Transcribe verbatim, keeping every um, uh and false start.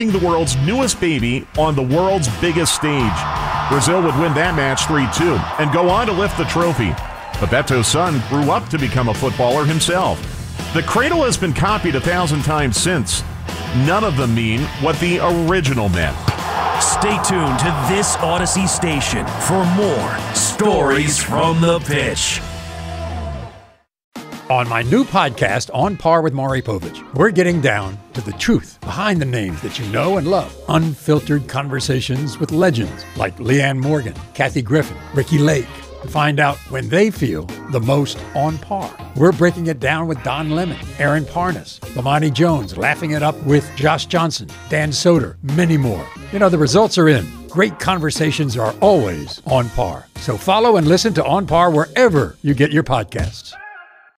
the world's newest baby on the world's biggest stage. Brazil would win that match three two and go on to lift the trophy. Bebeto's son grew up to become a footballer himself. The cradle has been copied a thousand times since. None of them mean what the original meant. Stay tuned to this Odyssey station for more Stories from the Pitch. On my new podcast, On Par with Maury Povich, we're getting down to the truth behind the names that you know and love. Unfiltered conversations with legends like Leanne Morgan, Kathy Griffin, Ricky Lake, to find out when they feel the most on par. We're breaking it down with Don Lemon, Aaron Parnas, Lamani Jones, laughing it up with Josh Johnson, Dan Soder, many more. You know, the results are in. Great conversations are always on par. So follow and listen to On Par wherever you get your podcasts.